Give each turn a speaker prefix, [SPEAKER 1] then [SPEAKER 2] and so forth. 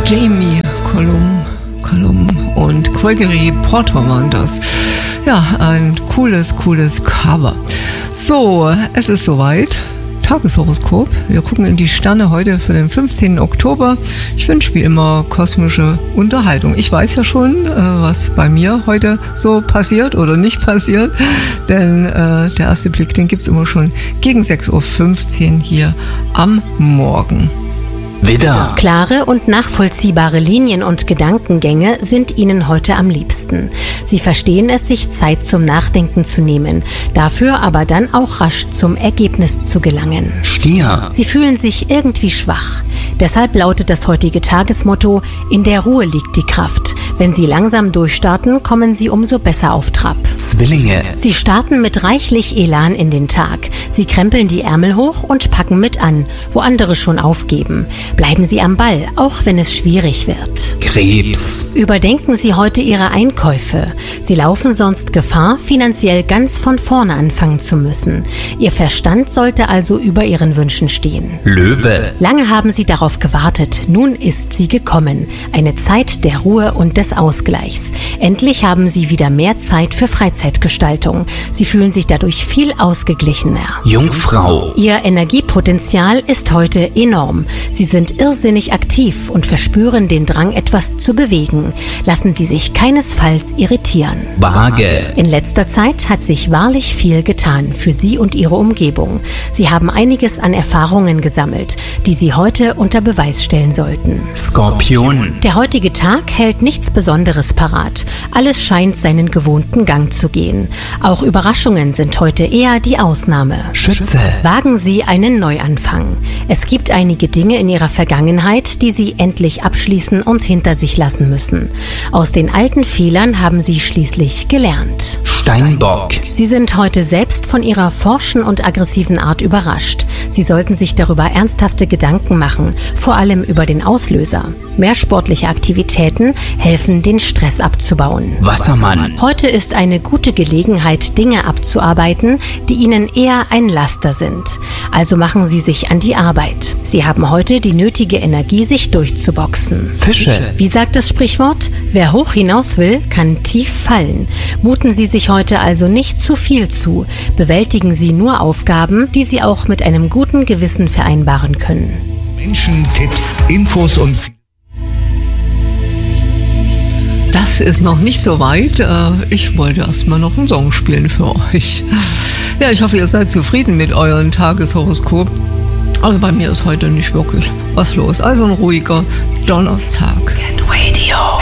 [SPEAKER 1] Jamie Cullum und Gregory Porter waren das. Ja, ein cooles Cover. So, es ist soweit. Tageshoroskop. Wir gucken in die Sterne heute für den 15. Oktober. Ich wünsche wie immer kosmische Unterhaltung. Ich weiß ja schon, was bei mir heute so passiert oder nicht passiert, denn der erste Blick, den gibt's immer schon gegen 6.15 Uhr hier am Morgen.
[SPEAKER 2] Widder. Klare und nachvollziehbare Linien und Gedankengänge sind Ihnen heute am liebsten. Sie verstehen es, sich Zeit zum Nachdenken zu nehmen, dafür aber dann auch rasch zum Ergebnis zu gelangen.
[SPEAKER 3] Stier.
[SPEAKER 2] Sie fühlen sich irgendwie schwach. Deshalb lautet das heutige Tagesmotto: In der Ruhe liegt die Kraft. Wenn Sie langsam durchstarten, kommen Sie umso besser auf Trab.
[SPEAKER 3] Zwillinge.
[SPEAKER 2] Sie starten mit reichlich Elan in den Tag. Sie krempeln die Ärmel hoch und packen mit an, wo andere schon aufgeben. Bleiben Sie am Ball, auch wenn es schwierig wird.
[SPEAKER 3] Krebs.
[SPEAKER 2] Überdenken Sie heute Ihre Einkäufe. Sie laufen sonst Gefahr, finanziell ganz von vorne anfangen zu müssen. Ihr Verstand sollte also über Ihren Wünschen stehen.
[SPEAKER 3] Löwe.
[SPEAKER 2] Lange haben Sie darauf gewartet. Nun ist sie gekommen. Eine Zeit der Ruhe und des Ausgleichs. Endlich haben Sie wieder mehr Zeit für Freizeitgestaltung. Sie fühlen sich dadurch viel ausgeglichener.
[SPEAKER 3] Jungfrau.
[SPEAKER 2] Ihr Energiepotenzial ist heute enorm. Sie sind irrsinnig aktiv und verspüren den Drang, etwas zu bewegen. Lassen Sie sich keinesfalls irritieren.
[SPEAKER 3] Waage.
[SPEAKER 2] In letzter Zeit hat sich wahrlich viel getan für Sie und Ihre Umgebung. Sie haben einiges an Erfahrungen gesammelt, die Sie heute unter Beweis stellen sollten.
[SPEAKER 3] Skorpion.
[SPEAKER 2] Der heutige Tag hält nichts Besonderes parat. Alles scheint seinen gewohnten Gang zu gehen. Auch Überraschungen sind heute eher die Ausnahme.
[SPEAKER 3] Schütze.
[SPEAKER 2] Wagen Sie einen Neuanfang. Es gibt einige Dinge in Ihrer Vergangenheit, die Sie endlich abschließen und hinter sich lassen müssen. Aus den alten Fehlern haben Sie schließlich gelernt.
[SPEAKER 3] Steinbock.
[SPEAKER 2] Sie sind heute selbst von Ihrer forschen und aggressiven Art überrascht. Sie sollten sich darüber ernsthafte Gedanken machen, vor allem über den Auslöser. Mehr sportliche Aktivitäten helfen, den Stress abzubauen.
[SPEAKER 3] Wassermann.
[SPEAKER 2] Heute ist eine gute Gelegenheit, Dinge abzuarbeiten, die Ihnen eher ein Laster sind. Also machen Sie sich an die Arbeit. Sie haben heute die nötige Energie, sich durchzuboxen.
[SPEAKER 3] Fische.
[SPEAKER 2] Wie sagt das Sprichwort? Wer hoch hinaus will, kann tief fallen. Muten Sie sich heute also nicht zu viel zu. Bewältigen Sie nur Aufgaben, die Sie auch mit einem guten Gewissen vereinbaren können.
[SPEAKER 4] Menschen, Tipps, Infos und...
[SPEAKER 1] Das ist noch nicht so weit. Ich wollte erstmal noch einen Song spielen für euch. Ja, ich hoffe, ihr seid zufrieden mit eurem Tageshoroskop. Also bei mir ist heute nicht wirklich was los. Also ein ruhiger Donnerstag.
[SPEAKER 2] Get Radio.